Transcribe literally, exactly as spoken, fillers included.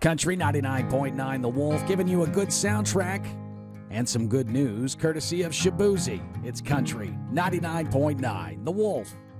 Country ninety-nine point nine The Wolf, giving you a good soundtrack and some good news courtesy of Shabuzi. It's Country ninety-nine point nine The Wolf.